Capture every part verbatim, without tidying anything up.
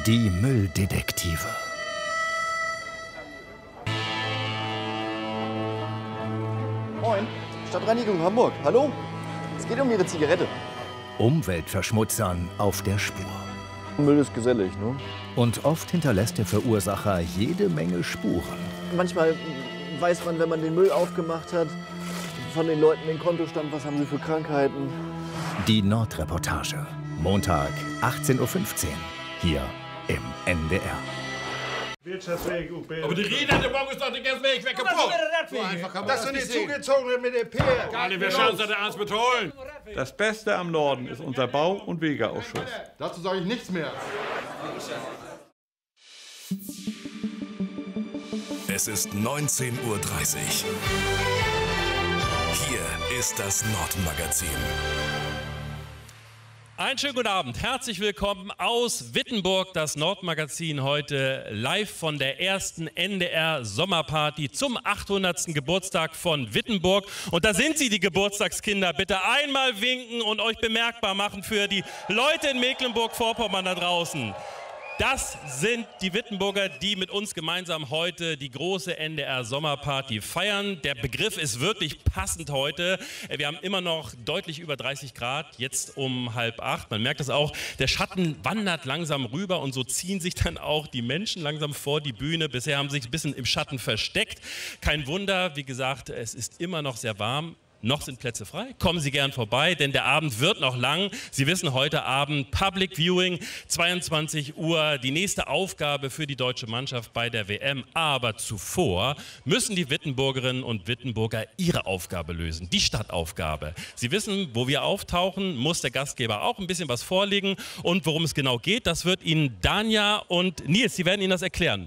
Die Mülldetektive. Moin, Stadtreinigung Hamburg. Hallo? Es geht um Ihre Zigarette. Umweltverschmutzern auf der Spur. Müll ist gesellig, ne? Und oft hinterlässt der Verursacher jede Menge Spuren. Manchmal weiß man, wenn man den Müll aufgemacht hat, von den Leuten den Kontostand, was haben sie für Krankheiten. Die Nordreportage. Montag, achtzehn Uhr fünfzehn. Hier im N D R. Aber die Rede der Morgen ist doch den ganzen Weg weg kaputt. Das sind die zugezogenen mit dem Peer. Alle, wir schauen uns der Arzt betreuen. Das Beste am Norden ist unser Bau- und Wegeausschuss. Dazu sage ich nichts mehr. Es ist neunzehn Uhr dreißig. Hier ist das Nordmagazin. Einen schönen guten Abend, herzlich willkommen aus Wittenburg, das Nordmagazin heute live von der ersten N D R Sommerparty zum achthundertsten Geburtstag von Wittenburg. Und da sind sie, die Geburtstagskinder. Bitte einmal winken und euch bemerkbar machen für die Leute in Mecklenburg-Vorpommern da draußen. Das sind die Wittenburger, die mit uns gemeinsam heute die große N D R Sommerparty feiern. Der Begriff ist wirklich passend heute. Wir haben immer noch deutlich über dreißig Grad, jetzt um halb acht. Man merkt das auch, der Schatten wandert langsam rüber und so ziehen sich dann auch die Menschen langsam vor die Bühne. Bisher haben sie sich ein bisschen im Schatten versteckt. Kein Wunder, wie gesagt, es ist immer noch sehr warm. Noch sind Plätze frei. Kommen Sie gern vorbei, denn der Abend wird noch lang. Sie wissen, heute Abend Public Viewing, zweiundzwanzig Uhr, die nächste Aufgabe für die deutsche Mannschaft bei der W M. Aber zuvor müssen die Wittenburgerinnen und Wittenburger ihre Aufgabe lösen, die Stadtaufgabe. Sie wissen, wo wir auftauchen, muss der Gastgeber auch ein bisschen was vorlegen. Und worum es genau geht, das wird Ihnen Danja und Nils, Sie werden Ihnen das erklären.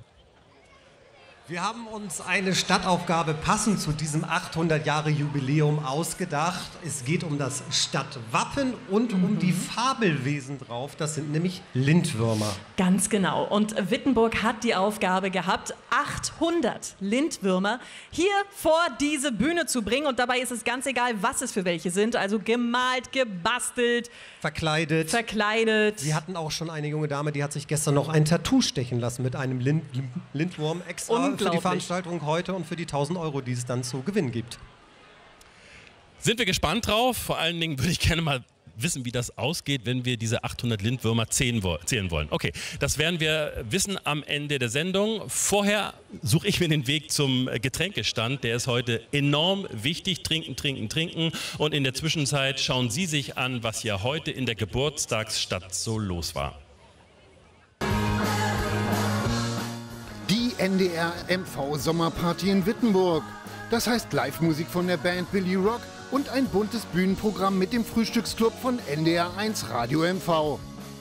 Wir haben uns eine Stadtaufgabe passend zu diesem achthundert Jahre Jubiläum ausgedacht. Es geht um das Stadtwappen und um die Fabelwesen drauf. Das sind nämlich Lindwürmer. Ganz genau. Und Wittenburg hat die Aufgabe gehabt, achthundert Lindwürmer hier vor diese Bühne zu bringen. Und dabei ist es ganz egal, was es für welche sind. Also gemalt, gebastelt, verkleidet. verkleidet. Wir hatten auch schon eine junge Dame, die hat sich gestern noch ein Tattoo stechen lassen mit einem Lind Lindwurm extra für die Veranstaltung heute und für die tausend Euro, die es dann zu gewinnen gibt. Sind wir gespannt drauf? Vor allen Dingen würde ich gerne mal wissen, wie das ausgeht, wenn wir diese achthundert Lindwürmer zählen wollen. Okay, das werden wir wissen am Ende der Sendung. Vorher suche ich mir den Weg zum Getränkestand. Der ist heute enorm wichtig. Trinken, trinken, trinken. Und in der Zwischenzeit schauen Sie sich an, was hier heute in der Geburtstagsstadt so los war. N D R M V Sommerparty in Wittenburg. Das heißt Live-Musik von der Band Billy Rock und ein buntes Bühnenprogramm mit dem Frühstücksclub von N D R eins Radio M V.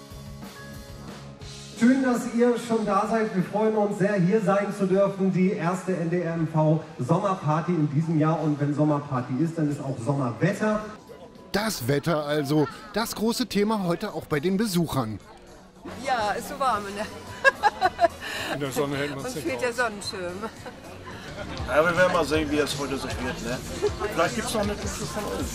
Schön, dass ihr schon da seid. Wir freuen uns sehr, hier sein zu dürfen. Die erste N D R M V Sommerparty in diesem Jahr. Und wenn Sommerparty ist, dann ist auch Sommerwetter. Das Wetter also, das große Thema heute auch bei den Besuchern. Ja, ist so warm. Ne? In der Sonne hält man Uns sich fehlt aus. der Sonnenschirm. Ja, wir werden mal sehen, wie es heute so wird. Ne? Vielleicht gibt es noch eine Tipps von uns.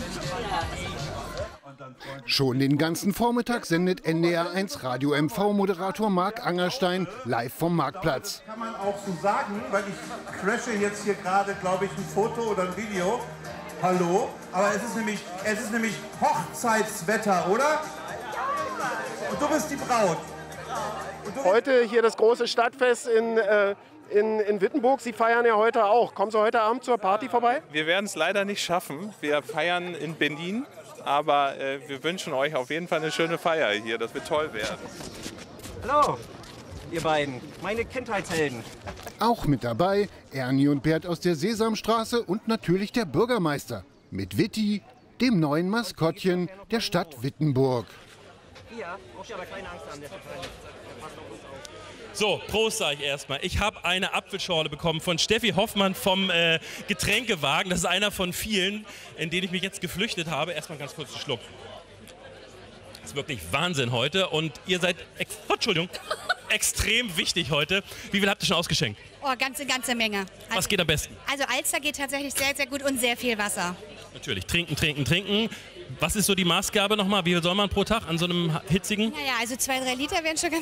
Schon den ganzen Vormittag sendet N D R eins Radio M V-Moderator Marc Angerstein live vom Marktplatz. Kann man auch so sagen, weil ich crashe jetzt hier gerade, glaube ich, ein Foto oder ein Video. Hallo? Aber es ist nämlich, es ist nämlich Hochzeitswetter, oder? Und du bist die Braut. Heute hier das große Stadtfest in, äh, in, in Wittenburg. Sie feiern ja heute auch. Kommen Sie heute Abend zur Party vorbei? Wir werden es leider nicht schaffen. Wir feiern in Berlin, aber äh, wir wünschen euch auf jeden Fall eine schöne Feier hier. Das wird toll werden. Hallo, ihr beiden, meine Kindheitshelden. Auch mit dabei Ernie und Bert aus der Sesamstraße und natürlich der Bürgermeister mit Witti, dem neuen Maskottchen der Stadt Wittenburg. Ihr braucht ja aber keine Angst haben, der verteilt. So, Prost sage ich erstmal. Ich habe eine Apfelschorle bekommen von Steffi Hoffmann vom äh, Getränkewagen. Das ist einer von vielen, in denen ich mich jetzt geflüchtet habe. Erstmal ganz kurz einen Schluck. Das ist wirklich Wahnsinn heute und ihr seid, ex oh, Entschuldigung, extrem wichtig heute. Wie viel habt ihr schon ausgeschenkt? Oh, ganze, ganze Menge. Also, Was geht am besten? Also Alster geht tatsächlich sehr, sehr gut und sehr viel Wasser. Natürlich, trinken, trinken, trinken. Was ist so die Maßgabe nochmal? Wie viel soll man pro Tag an so einem hitzigen? Naja, also zwei, drei Liter wären schon ganz